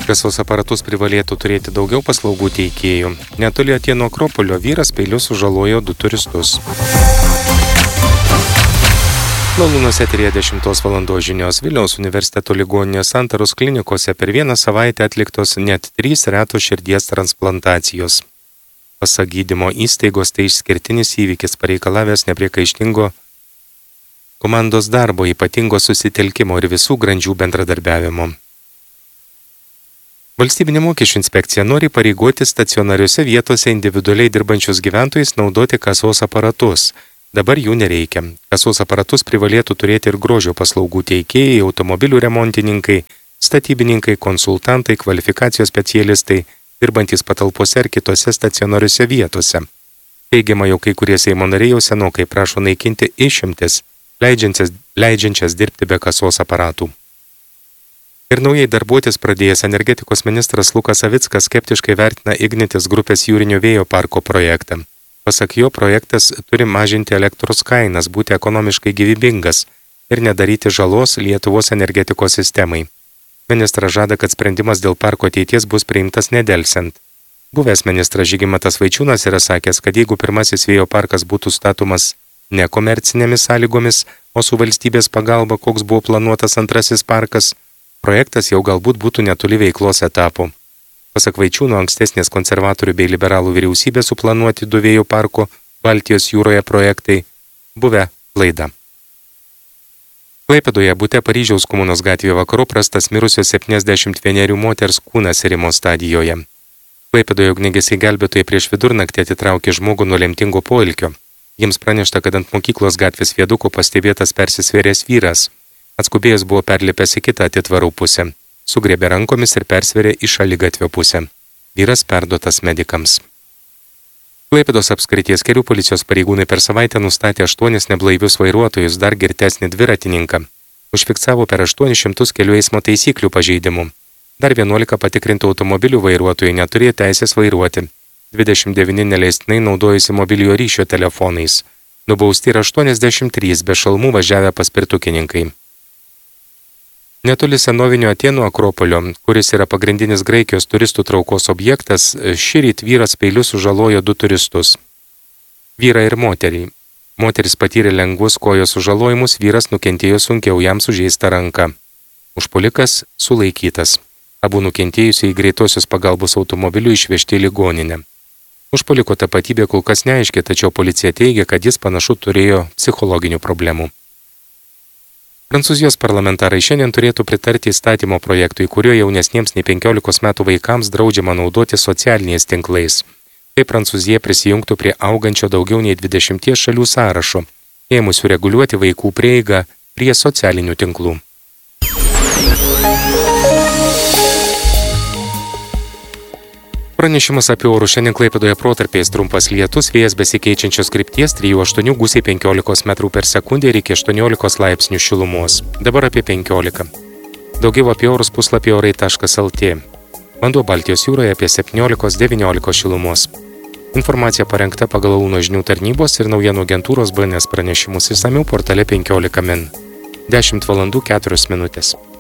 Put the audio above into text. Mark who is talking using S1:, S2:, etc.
S1: Kasos aparatus privalėtų turėti daugiau paslaugų teikėjų. Netoli Atėnų Akropolio vyras peiliu sužalojo 2 turistus. Malūnos eteryje 10 val. Žinios. Vilniaus universiteto ligoninės Santaros klinikose per vieną savaitę atliktos net 3 retos širdies transplantacijos. Pasak gydymo įstaigos, tai išskirtinis įvykis pareikalavęs nepriekaištingo komandos darbo, ypatingo susitelkimo ir visų grandžių bendradarbiavimo. Valstybinė mokesčių inspekcija nori pareigoti stacionariuose vietose individualiai dirbančius gyventojus naudoti kasos aparatus. Dabar jų nereikia. Kasos aparatus privalėtų turėti ir grožio paslaugų teikėjai, automobilių remontininkai, statybininkai, konsultantai, kvalifikacijos specialistai, dirbantys patalpose ar kitose stacionariuose vietose. Teigiama, jog kai kurie Seimo nariai jau senokai prašo naikinti išimtis, leidžiančias dirbti be kasos aparatų. Ir naujai darbuotis pradėjęs energetikos ministras Lukas Savickas skeptiškai vertina Ignitis grupės jūrinio vėjo parko projektą. Pasak jo, projektas turi mažinti elektros kainas, būti ekonomiškai gyvybingas ir nedaryti žalos Lietuvos energetikos sistemai. Ministras žada, kad sprendimas dėl parko ateities bus priimtas nedelsiant. Buvęs ministras Žygimantas Vaičiūnas yra sakęs, kad jeigu pirmasis vėjo parkas būtų statomas nekomercinėmis sąlygomis, o su valstybės pagalba, koks buvo planuotas antrasis parkas, projektas jau galbūt būtų netoli veiklos etapų. Pasak Vaičiūno, ankstesnės konservatorių bei liberalų vyriausybė suplanuoti 2 vėjo parko Baltijos jūroje projektai buvę klaida. Klaipėdoje bute Paryžiaus komunos gatvėje vakarop rastas mirusios 71 moters kūnas irimo stadijoje. Klaipėdoje ugniagesiai gelbėtojai prieš vidurnaktį atitraukė žmogų nuo lemtingo poilkio. Jiems pranešta, kad ant mokyklos gatvės viaduko pastebėtas persisvėręs vyras. Atskubėjęs buvo perlipęs į kitą atitvarų pusę. Sugriebė rankomis ir persvėrė į šaligatvio pusę. Vyras perduotas medikams. Klaipėdos apskrities kelių policijos pareigūnai per savaitę nustatė 8 neblaivius vairuotojus, dar girtesnį dviratininką. Užfiksavo per 800 kelių eismo taisyklių pažeidimų. Dar 11 patikrintų automobilių vairuotojai neturėjo teisės vairuoti. 29 neleistinai naudojusi mobiliojo ryšio telefonais. Nubausti yra 83 be šalmų važiavę paspirtukininkai. Netoli senovinio Atėnų Akropolio, kuris yra pagrindinis Graikijos turistų traukos objektas, šįryt vyras peiliu sužalojo 2 turistus. Vyrą ir moterį. Moteris patyrė lengvus kojos sužalojimus, vyras nukentėjo sunkiau, jam sužeista ranka. Užpuolikas sulaikytas. Abu nukentėjusiai į greitosios pagalbos automobiliu išvežti į ligoninę. Užpuoliko tapatybė kol kas neaiški, tačiau policija teigia, kad jis panašu turėjo psichologinių problemų. Prancūzijos parlamentarai šiandien turėtų pritarti įstatymo projektui, kuriuo jaunesniems nei 15 metų vaikams draudžiama naudoti socialiniais tinklais. Tai Prancūzija prisijungtų prie augančio daugiau nei 20 šalių sąrašo, ėmusių reguliuoti vaikų prieigą prie socialinių tinklų. Pranešimas apie orus. Šiandien Klaipėdoje protarpiais trumpas lietus, vėjas besikeičiančios krypties 3-8 gūsiai 15 metrų per sekundę ir iki 18 laipsnių šilumos. Dabar apie 15. Daugiau apie orus puslapyje orai.lt. Vanduo Baltijos jūroje apie 17-19 šilumos. Informacija parengta pagal Launo žinių tarnybos ir naujienų agentūros BNS pranešimus išsamiau portale 15 min. 10 val. 4 minutės.